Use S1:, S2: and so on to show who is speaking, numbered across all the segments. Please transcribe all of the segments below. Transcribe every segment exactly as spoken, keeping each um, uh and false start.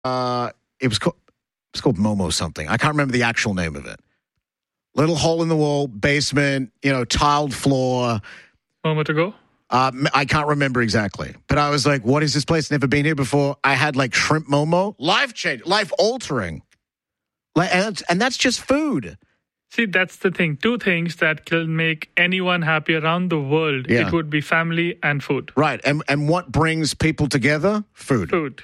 S1: uh, it was called, it was called Momo something. I can't remember the actual name of it. Little hole in the wall, basement, you know, tiled floor.
S2: Moment ago?
S1: Uh, I can't remember exactly. But I was like, what is this place? Never been here before. I had like shrimp Momo. Life changing, life altering. Like, and, that's, and that's just food.
S2: See, that's the thing. Two things that can make anyone happy around the world.
S1: Yeah.
S2: It would be family and food.
S1: Right. And and what brings people together? Food.
S2: Food.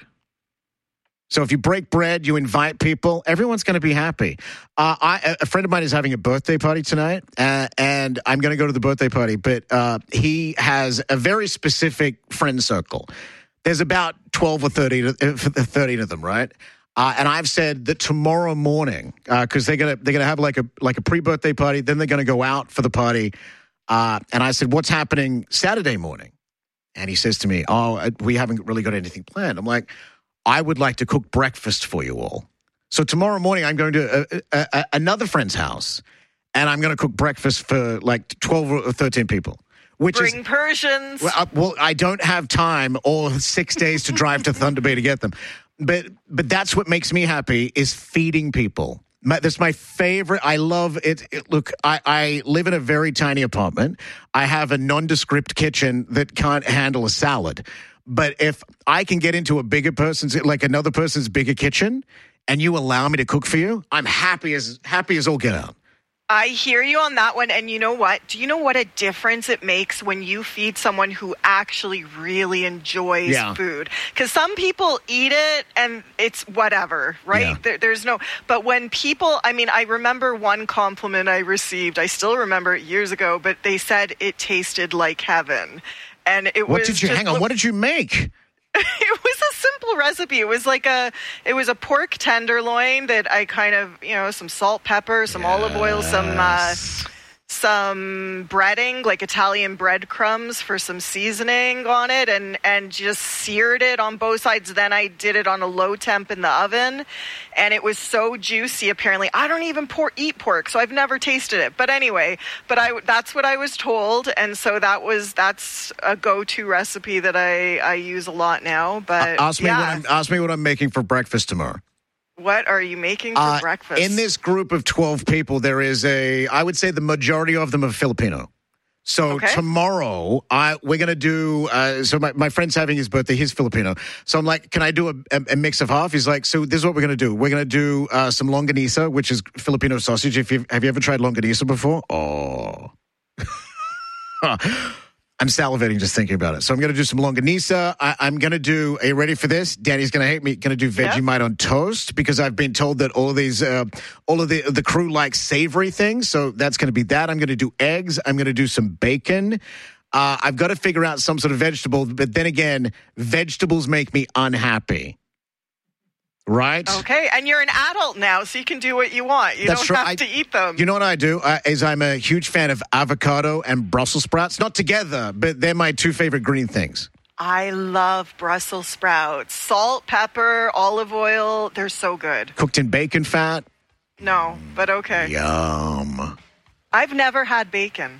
S1: So if you break bread, you invite people, everyone's going to be happy. Uh, I, a friend of mine is having a birthday party tonight, uh, and I'm going to go to the birthday party, but uh, he has a very specific friend circle. There's about twelve or thirteen, thirteen of them, right? Uh, and I've said that tomorrow morning, because uh, they're gonna they're gonna have like a like a pre-birthday party, then they're gonna go out for the party. Uh, and I said, "What's happening Saturday morning?" And he says to me, "Oh, we haven't really got anything planned." I'm like, "I would like to cook breakfast for you all." So tomorrow morning, I'm going to a, a, a, another friend's house, and I'm going to cook breakfast for like twelve or thirteen people. Which
S3: Bring
S1: is,
S3: Persians.
S1: Well, uh, well, I don't have time or six days to drive to Thunder Bay to get them. But but that's what makes me happy is feeding people. My, that's my favorite. I love it. it look, I, I live in a very tiny apartment. I have a nondescript kitchen that can't handle a salad. But if I can get into a bigger person's, like another person's bigger kitchen, and you allow me to cook for you, I'm happy as happy as all get out.
S3: I hear you on that one. And you know what? Do you know what a difference it makes when you feed someone who actually really enjoys
S1: Yeah.
S3: food? Because some people eat it and it's whatever, right?
S1: Yeah.
S3: There, there's no, but when people, I mean, I remember one compliment I received. I still remember it years ago, but they said it tasted like heaven. And it
S1: What
S3: was
S1: did you,
S3: just
S1: hang on, what did you make?
S3: It was a simple recipe. It was like a, it was a pork tenderloin that I kind of, you know, some salt, pepper, some
S1: Yes.
S3: olive oil, some, uh, some breading, like Italian breadcrumbs for some seasoning on it, and, and just seared it on both sides. Then I did it on a low temp in the oven, and it was so juicy. Apparently, I don't even por- eat pork, so I've never tasted it. But anyway, but I that's what I was told, and so that was that's a go-to recipe that I, I use a lot now. But
S1: Uh, ask me
S3: yeah.
S1: what I'm ask me what I'm making for breakfast tomorrow.
S3: What are you making for
S1: Uh,
S3: breakfast?
S1: In this group of twelve people, there is a, I would say the majority of them are Filipino. So
S3: Okay.
S1: tomorrow, I we're going to do, uh, so my, my friend's having his birthday, he's Filipino. So I'm like, can I do a, a, a mix of half? He's like, so this is what we're going to do. We're going to do uh, some longanisa, which is Filipino sausage. If you Have you ever tried longanisa before? Oh. I'm salivating just thinking about it. So I'm going to do some longanisa. I, I'm going to do, are you ready for this? Danny's going to hate me. Going to do Vegemite on toast because I've been told that all of these, uh, all of the, the crew like savory things. So that's going to be that. I'm going to do eggs. I'm going to do some bacon. Uh, I've got to figure out some sort of vegetable. But then again, vegetables make me unhappy. Right?
S3: Okay, and you're an adult now, so you can do what you want. You
S1: That's
S3: don't
S1: true.
S3: have
S1: I-
S3: to eat them.
S1: You know what I do? Uh, is I'm a huge fan of avocado and Brussels sprouts. Not together, but they're my two favorite green things.
S3: I love Brussels sprouts. Salt, pepper, olive oil. They're so good.
S1: Cooked in bacon fat.
S3: No, but okay.
S1: Yum.
S3: I've never had bacon.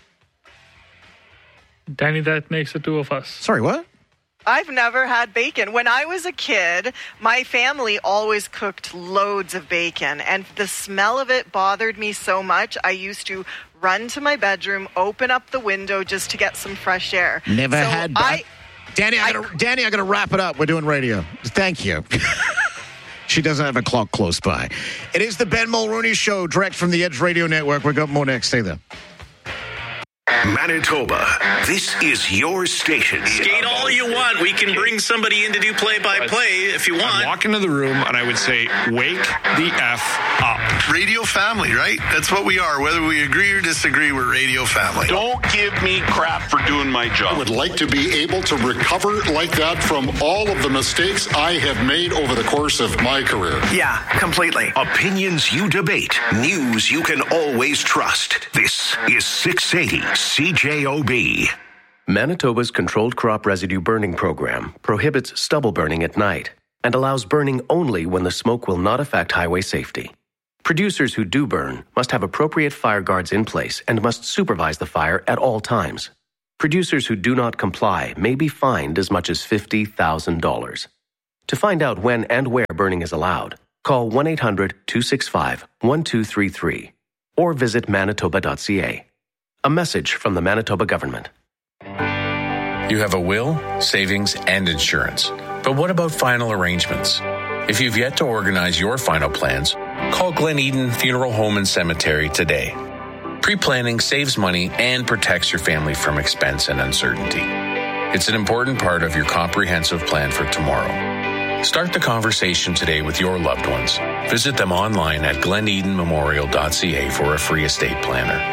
S2: Danny, that makes the two of us.
S1: Sorry, what?
S3: I've never had bacon. When I was a kid, my family always cooked loads of bacon, and the smell of it bothered me so much. I used to run to my bedroom, open up the window just to get some fresh air.
S1: Never
S3: So
S1: had.
S3: I,
S1: Danny, I
S3: I-
S1: gotta, Danny, I got to wrap it up. We're doing radio. Thank you. She doesn't have a clock close by. It is the Ben Mulrooney Show, direct from the Edge Radio Network. We've got more next. Stay there.
S4: Manitoba, this is your station.
S5: Skate all you want. We can bring somebody in to do play-by-play if you
S6: I'd
S5: want.
S6: walk into the room and I would say, wake the F up.
S7: Radio family, right? That's what we are. Whether we agree or disagree, we're radio family.
S8: Don't give me crap for doing my
S9: I
S8: job.
S9: would like to be able to recover like that from all of the mistakes I have made over the course of my career.
S3: yeah, completely.
S4: Opinions you debate. News you can always trust. This is six eighty C J O B.
S10: Manitoba's Controlled Crop Residue Burning Program prohibits stubble burning at night and allows burning only when the smoke will not affect highway safety. Producers who do burn must have appropriate fire guards in place and must supervise the fire at all times. Producers who do not comply may be fined as much as fifty thousand dollars. To find out when and where burning is allowed, call one eight hundred two six five one two three three or visit manitoba dot c a. A message from the Manitoba government.
S11: You have a will, savings, and insurance. But what about final arrangements? If you've yet to organize your final plans, call Glen Eden Funeral Home and Cemetery today. Pre-planning saves money and protects your family from expense and uncertainty. It's an important part of your comprehensive plan for tomorrow. Start the conversation today with your loved ones. Visit them online at glen eden memorial dot c a for a free estate planner.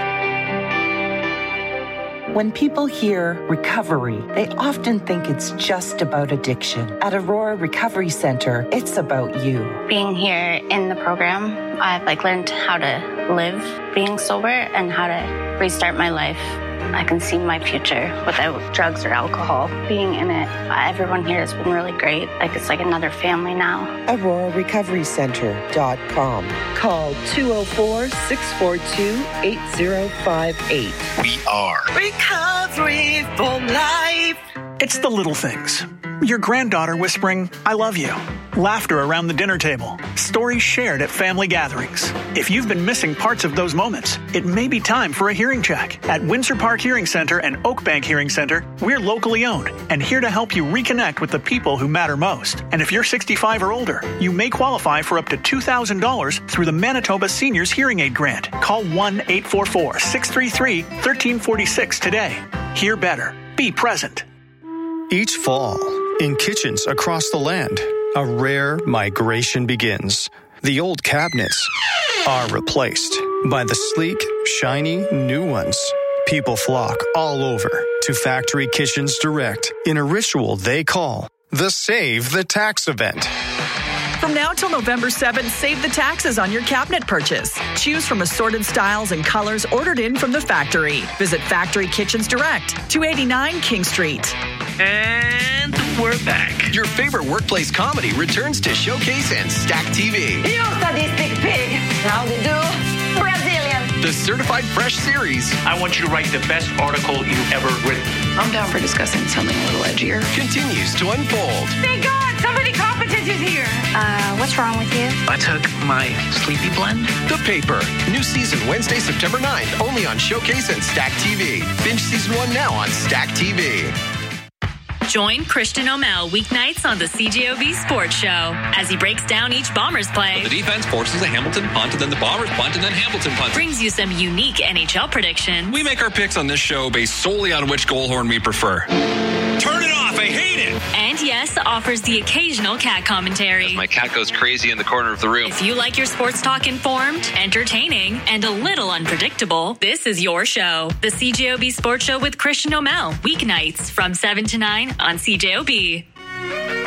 S12: When people hear recovery, they often think it's just about addiction. At Aurora Recovery Center, it's about you.
S13: Being here in the program, I've like learned how to live being sober and how to restart my life. I can see my future without drugs or alcohol. Being in it, everyone here has been really great. Like it's like another family now.
S12: aurora recovery center dot com. Call two oh four, six four two, eight oh five eight.
S7: We are
S14: Recovery for Life.
S15: It's the little things. Your granddaughter whispering, I love you. Laughter around the dinner table. Stories shared at family gatherings. If you've been missing parts of those moments, it may be time for a hearing check. At Windsor Park Hearing Center and Oakbank Hearing Center, we're locally owned and here to help you reconnect with the people who matter most. And if you're sixty-five or older, you may qualify for up to two thousand dollars through the Manitoba Seniors Hearing Aid Grant. Call one eight four four, six three three, one three four six today. Hear better. Be present.
S16: Each fall, in kitchens across the land, a rare migration begins. The old cabinets are replaced by the sleek, shiny new ones. People flock all over to Factory Kitchens Direct in a ritual they call the Save the Tax event.
S17: From now till November seventh, save the taxes on your cabinet purchase. Choose from assorted styles and colors ordered in from the factory. Visit Factory Kitchens Direct, two eighty-nine King Street.
S18: And we're back. Your favorite workplace comedy returns to Showcase and Stack T V.
S19: You sadistic pig. How to do? Brazilian.
S18: The Certified Fresh series.
S5: I want you to write the best article you've ever written.
S20: I'm down for discussing something a little edgier.
S18: Continues to unfold.
S19: Thank God, somebody competent is here.
S13: Uh, what's wrong with you?
S5: I took my sleepy blend.
S18: The Paper. New season Wednesday, September ninth, only on Showcase and Stack T V. Binge season one now on Stack T V.
S21: Join Christian O'Mell weeknights on the C J O B Sports Show as he breaks down each Bombers play.
S22: The defense forces a Hamilton punt, and then the Bombers punt, and then Hamilton punt.
S21: Brings you some unique N H L predictions.
S22: We make our picks on this show based solely on which goal horn we prefer.
S5: Turn it off, I hate it!
S21: And yes, offers the occasional cat commentary.
S22: As my cat goes crazy in the corner of the room.
S21: If you like your sports talk informed, entertaining, and a little unpredictable, this is your show. The C J O B Sports Show with Christian O'Mell. Weeknights from seven to nine on C J O B.